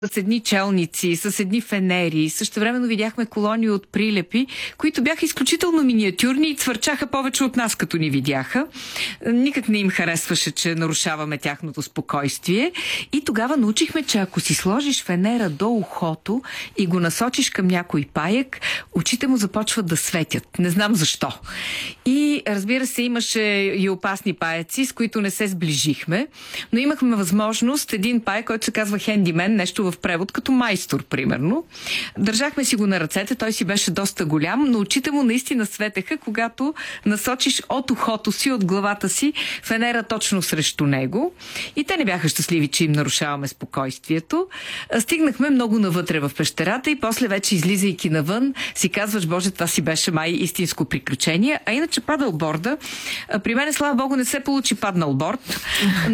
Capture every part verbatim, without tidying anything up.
с едни челници, с едни фенери. Същевременно видяхме колонии от прилепи, които бяха изключително миниатюрни и цвърчаха повече от нас, като ни видяха. Никак не им харесваше, че нарушаваме тяхното спокойствие. И тогава научихме, че ако си сложиш фенера до ухото и го насочиш към някой паек, очите му започват да светят. Не знам защо. И разбира се, имаше и опасни паяци, с които не се сближихме, но имахме възможност един паек, който се казва хендимен, нещо в превод като майстор, примерно. Държахме си го на ръцете, той си беше доста голям, но очите му наистина светеха, когато насочиш от ухото си, от главата си, фенера точно срещу него. И те не бяха щастливи, че им нарушаваме спокойствието. Стигнахме много навътре в пещерата и после вече излизайки навън, си казваш, боже, това си беше май истинско приключение. А иначе падълборда, при мен, слава богу, не се получи падналборд,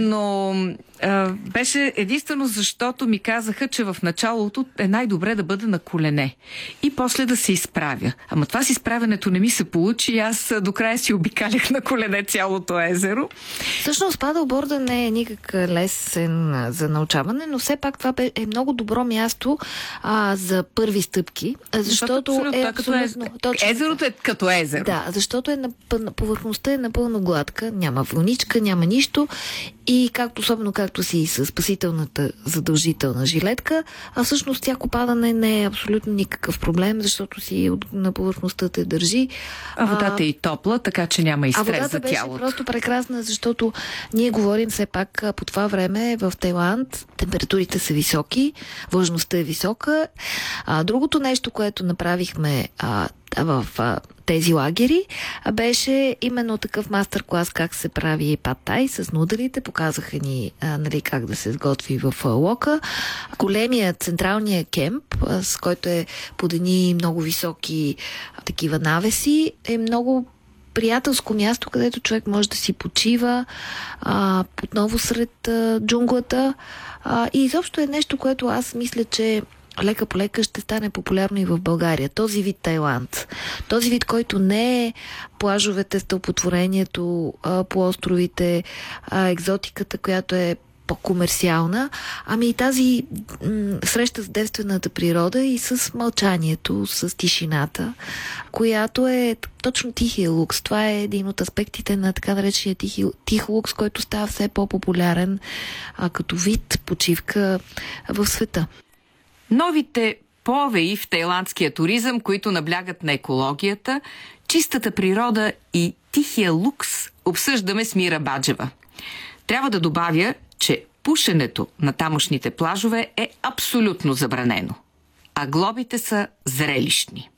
но а, беше единствено защото ми казаха, че в началото е най-добре да бъда на колене и после да се изправя. Ама това с изправянето не ми се получи и аз до края си обикалях на колене цялото езеро. Всъщност падълборда не е никак лесен за научаване, но все пак това е много добро място а, за първи стъпки, защото абсолютно, е абсолютно... Е, точно, езерото е като езеро. Да, защото е напъл... повърхността е напълно гладка, няма вълничка, няма нищо и както особено както си с спасителната задължителна жилетка, а всъщност тяко падане не е абсолютно никакъв проблем, защото си от, на повърхността те държи. А водата е и топла, така че няма и стрес за тялото. А водата беше просто прекрасна, защото ние говорим все пак по това време в Тайланд температурите са високи, влажността е висока. А, другото нещо, което направихме а, в а, тези лагери, а беше именно такъв мастер-клас как се прави пад тай с нуделите. Показаха ни а, нали, как да се сготви в а, лока. Големия централния кемп, а, с който е под едни много високи а, такива навеси, е много приятелско място, където човек може да си почива а, отново сред а, джунглата. А, и изобщо е нещо, което аз мисля, че лека по лека ще стане популярно и в България. Този вид Тайланд. Този вид, който не е плажовете, стълпотворението а, по островите, а, екзотиката, която е по-комерциална, ами и тази м- среща с девствената природа и с мълчанието, с тишината, която е точно тихия лукс. Това е един от аспектите на така наречения тих, тих лукс, който става все по-популярен а, като вид почивка в света. Новите повеи в тайландския туризъм, които наблягат на екологията, чистата природа и тихия лукс, обсъждаме с Мира Баджева. Трябва да добавя, че пушенето на тамошните плажове е абсолютно забранено, а глобите са зрелищни.